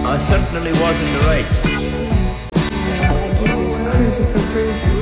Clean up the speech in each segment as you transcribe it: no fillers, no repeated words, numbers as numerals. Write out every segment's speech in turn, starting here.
I certainly was in the right. Geezer's cruising for cruising.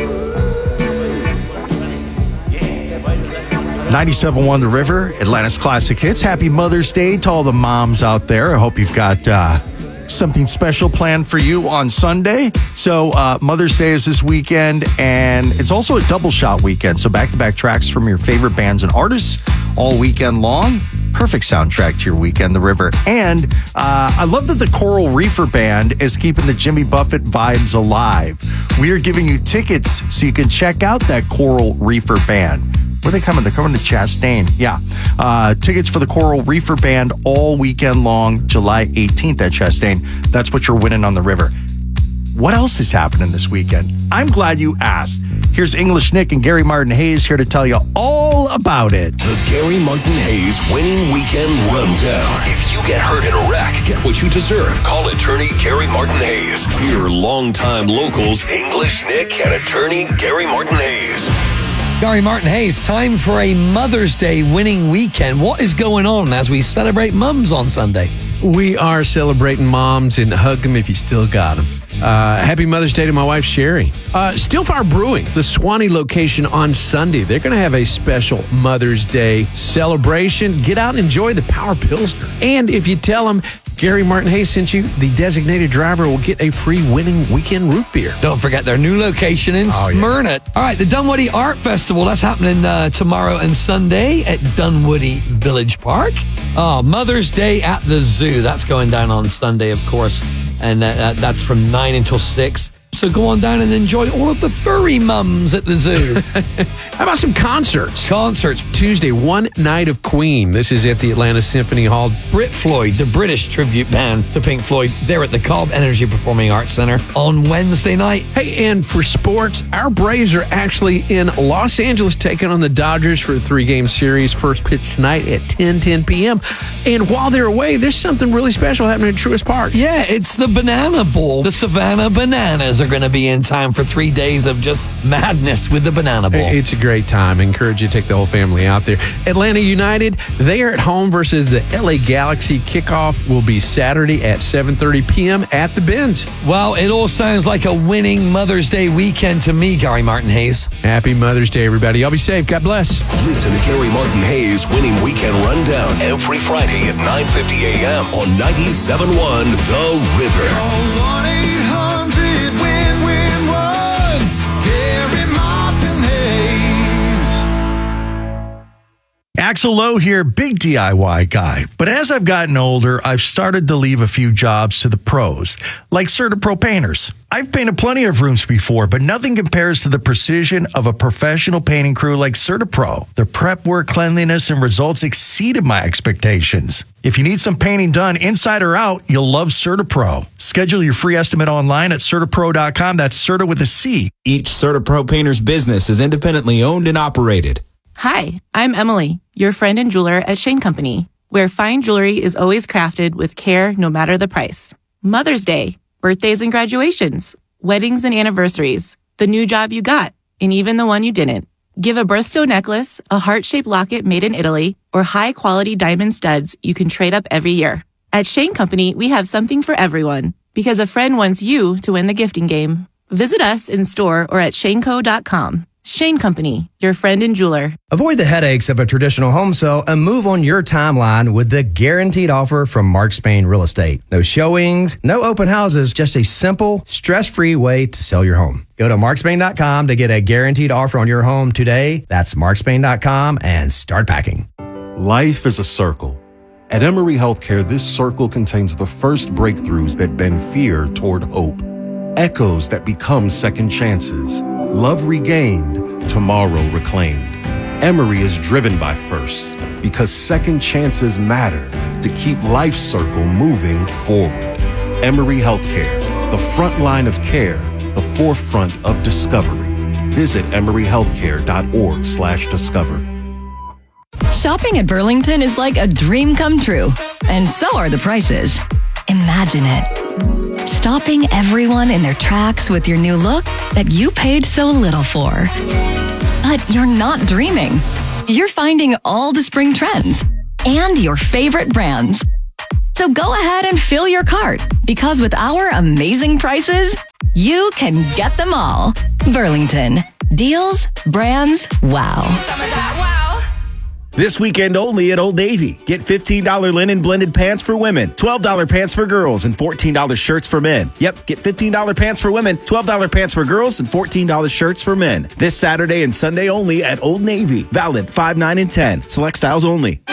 97.1 The River, Atlanta's Classic Hits. Happy Mother's Day to all the moms out there. I hope you've got something special planned for you on Sunday. So Mother's Day is this weekend, and it's also a double shot weekend. So back-to-back tracks from your favorite bands and artists all weekend long. Perfect soundtrack to your weekend, The River. And I love that the Coral Reefer Band is keeping the Jimmy Buffett vibes alive. We are giving you tickets so you can check out that Coral Reefer Band. Where are they coming? They're coming to Chastain. Yeah. Tickets for the Coral Reefer Band all weekend long, July 18th at Chastain. That's what you're winning on The River. What else is happening this weekend? I'm glad you asked. Here's English Nick and Gary Martin Hayes here to tell you all about it. The Gary Martin Hayes Winning Weekend Rundown. If you get hurt in a wreck, get what you deserve. Call attorney Gary Martin Hayes. Here, longtime locals, English Nick and attorney Gary Martin Hayes. Gary Martin Hayes, time for a Mother's Day winning weekend. What is going on as we celebrate mums on Sunday? We are celebrating moms, and hug them if you still got them. Happy Mother's Day to my wife, Sherry. Stillfire Brewing, the Swanee location on Sunday. They're going to have a special Mother's Day celebration. Get out and enjoy the Power Pilsner. And if you tell them Gary Martin Hayes sent you, the designated driver will get a free winning weekend root beer. Don't forget their new location in Smyrna. Yeah. All right, the Dunwoody Art Festival, that's happening tomorrow and Sunday at Dunwoody Village Park. Mother's Day at the Zoo, that's going down on Sunday, of course. And that's from 9 until 6. So go on down and enjoy all of the furry mums at the zoo. How about some concerts? Concerts. Tuesday, One Night of Queen. This is at the Atlanta Symphony Hall. Brit Floyd, the British tribute band to Pink Floyd, they're at the Cobb Energy Performing Arts Center on Wednesday night. Hey, and for sports, our Braves are actually in Los Angeles taking on the Dodgers for a 3-game series. First pitch tonight at 10 p.m. And while they're away, there's something really special happening at Truist Park. Yeah, it's the Banana Bowl. The Savannah Bananas are going to be in time for 3 days of just madness with the Banana Bowl. It's a great time. I encourage you to take the whole family out there. Atlanta United, they are at home versus the LA Galaxy. Kickoff will be Saturday at 7:30 p.m. at the Benz. Well, it all sounds like a winning Mother's Day weekend to me, Gary Martin Hayes. Happy Mother's Day, everybody. Y'all be safe. God bless. Listen to Gary Martin Hayes Winning Weekend Rundown every Friday at 9:50 a.m. on 97.1 The River. Call 1-800-WIN-WIN-1. Gary Martin Hayes. Axel Lowe here, big DIY guy. But as I've gotten older, I've started to leave a few jobs to the pros, like CertaPro painters. I've painted plenty of rooms before, but nothing compares to the precision of a professional painting crew like CertaPro. Their prep work, cleanliness, and results exceeded my expectations. If you need some painting done inside or out, you'll love CertaPro. Schedule your free estimate online at CertaPro.com. That's Certa with a C. Each CertaPro painter's business is independently owned and operated. Hi, I'm Emily, your friend and jeweler at Shane Company, where fine jewelry is always crafted with care no matter the price. Mother's Day, birthdays and graduations, weddings and anniversaries, the new job you got, and even the one you didn't. Give a birthstone necklace, a heart-shaped locket made in Italy, or high-quality diamond studs you can trade up every year. At Shane Company, we have something for everyone, because a friend wants you to win the gifting game. Visit us in store or at shaneco.com. Shane Company, your friend and jeweler. Avoid the headaches of a traditional home sale and move on your timeline with the guaranteed offer from Mark Spain Real Estate. No showings, no open houses, just a simple, stress-free way to sell your home. Go to markspain.com to get a guaranteed offer on your home today. That's markspain.com and start packing. Life is a circle. At Emory Healthcare, this circle contains the first breakthroughs that bend fear toward hope. Echoes that become second chances. Love regained, tomorrow reclaimed. Emory is driven by firsts because second chances matter to keep life's circle moving forward. Emory Healthcare, the front line of care, the forefront of discovery. Visit emoryhealthcare.org/discover. Shopping at Burlington is like a dream come true, and so are the prices. Imagine it. Stopping everyone in their tracks with your new look that you paid so little for. But you're not dreaming. You're finding all the spring trends and your favorite brands. So go ahead and fill your cart, because with our amazing prices, you can get them all. Burlington. Deals, brands, wow. This weekend only at Old Navy. Get $15 linen blended pants for women, $12 pants for girls, and $14 shirts for men. Yep, get $15 pants for women, $12 pants for girls, and $14 shirts for men. This Saturday and Sunday only at Old Navy. Valid 5, 9, and 10. Select styles only.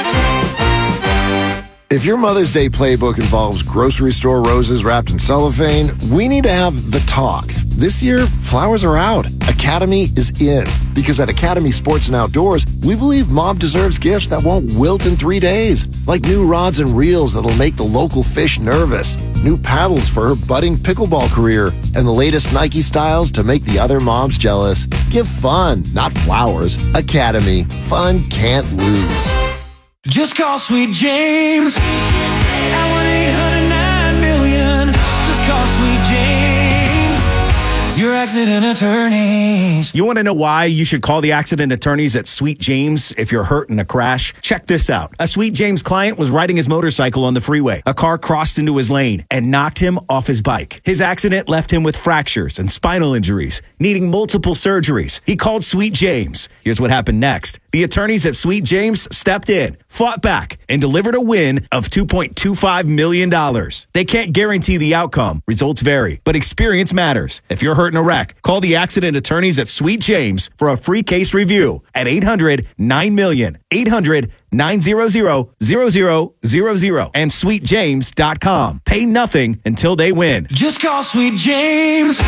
If your Mother's Day playbook involves grocery store roses wrapped in cellophane, we need to have the talk. This year, flowers are out. Academy is in. Because at Academy Sports and Outdoors, we believe Mom deserves gifts that won't wilt in 3 days. Like new rods and reels that'll make the local fish nervous. New paddles for her budding pickleball career. And the latest Nike styles to make the other moms jealous. Give fun, not flowers. Academy. Fun can't lose. Just call Sweet James at 1-800-9-million. Just call Sweet James, your accident attorneys. You want to know why you should call the accident attorneys at Sweet James if you're hurt in a crash? Check this out. A Sweet James client was riding his motorcycle on the freeway. A car crossed into his lane and knocked him off his bike. His accident left him with fractures and spinal injuries, needing multiple surgeries. He called Sweet James. Here's what happened next. The attorneys at Sweet James stepped in, fought back, and delivered a win of $2.25 million. They can't guarantee the outcome. Results vary, but experience matters. If you're hurt in a wreck, call the accident attorneys at Sweet James for a free case review at 800-9-million, 800-900-0000, and sweetjames.com. Pay nothing until they win. Just call Sweet James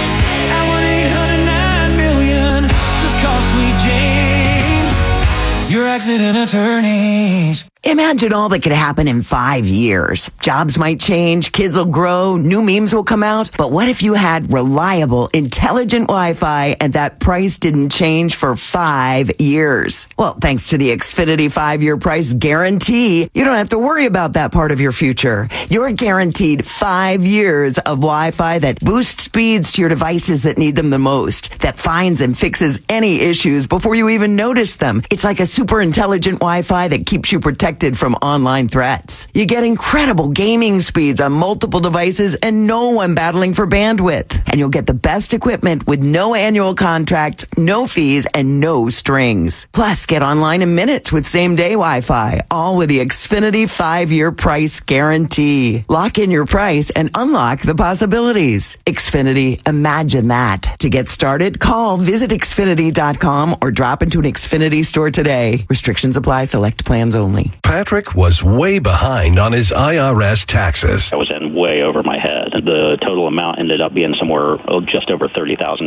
at 1-800-9-million. Just call Sweet James, your accident attorneys. Imagine all that could happen in 5 years. Jobs might change, kids will grow, new memes will come out. But what if you had reliable, intelligent Wi-Fi and that price didn't change for 5 years? Well, thanks to the Xfinity 5-year price guarantee, you don't have to worry about that part of your future. You're guaranteed 5 years of Wi-Fi that boosts speeds to your devices that need them the most, that finds and fixes any issues before you even notice them. It's like a super intelligent Wi-Fi that keeps you protected from online threats. You get incredible gaming speeds on multiple devices and no one battling for bandwidth. And you'll get the best equipment with no annual contracts, no fees, and no strings. Plus, get online in minutes with same-day Wi-Fi, all with the Xfinity 5-year price guarantee. Lock in your price and unlock the possibilities. Xfinity, imagine that. To get started, visit Xfinity.com or drop into an Xfinity store today. Restrictions apply, select plans only. Patrick was way behind on his IRS taxes. I was in way over my head. The total amount ended up being somewhere just over $30,000.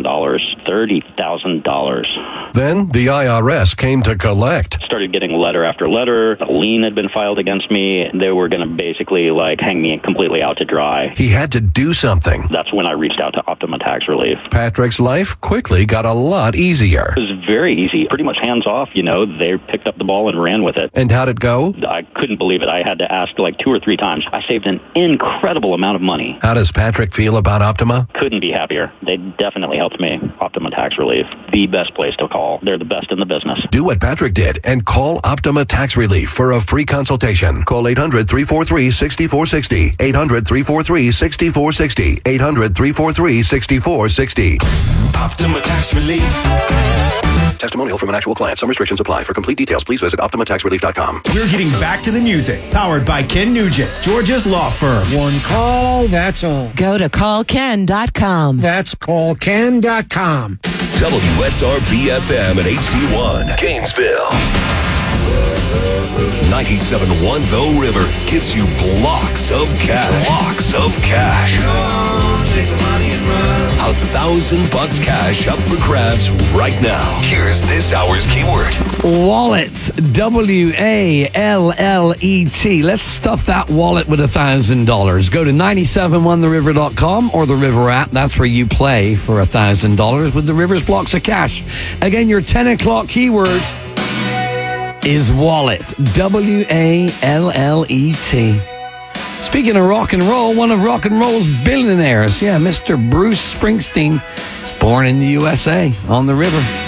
$30,000. Then the IRS came to collect. Started getting letter after letter. A lien had been filed against me. They were going to basically hang me completely out to dry. He had to do something. That's when I reached out to Optima Tax Relief. Patrick's life quickly got a lot easier. It was very easy. Pretty much hands off, They picked up the ball and ran with it. And how'd it go? I couldn't believe it. I had to ask 2 or 3 times. I saved an incredible amount of money. How does Patrick feel about Optima? Couldn't be happier. They definitely helped me. Optima Tax Relief, the best place to call. They're the best in the business. Do what Patrick did and call Optima Tax Relief for a free consultation. Call 800-343-6460. 800-343-6460. 800-343-6460. Optima Tax Relief. Testimonial from an actual client. Some restrictions apply. For complete details, please visit OptimaTaxRelief.com. We're getting back to the music. Powered by Ken Nugent, Georgia's law firm. One call, that's all. Go to callken.com. That's callken.com. WSRV-FM and HD1, Gainesville. 97.1 The River gives you blocks of cash. Blocks of cash. $1,000 cash up for grabs right now. Here's this hour's keyword. Wallet. W-A-L-L-E-T. Let's stuff that wallet with $1,000. Go to 971theriver.com or the River app. That's where you play for $1,000 with the River's blocks of cash. Again, your 10 o'clock keyword is wallet. W-A-L-L-E-T. Speaking of rock and roll, one of rock and roll's billionaires, Mr. Bruce Springsteen, is born in the USA on the River.